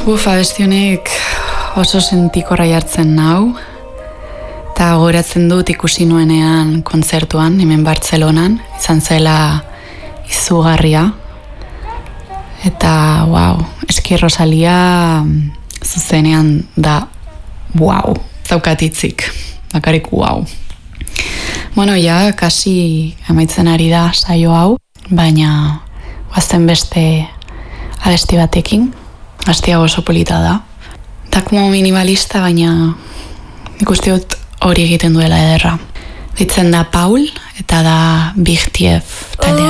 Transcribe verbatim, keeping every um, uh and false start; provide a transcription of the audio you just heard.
Uf, abestionek oso sentikorra jartzen nau, eta goratzen dut ikusi nuenean kontzertuan, hemen Bartzelonan, izan zela izugarria. Eta, wow, eski Rosalia zuzenean da, wow, zaukatitzik, bakarik wow. Bueno, ja, kasi amaitzen ari da saio hau, baina guazten beste abesti batekin, abestia oso polita da. Da como minimalista, baina nik uste dut hori egiten duela ederra. Ditzen da Paul, eta da Big Tief taldea.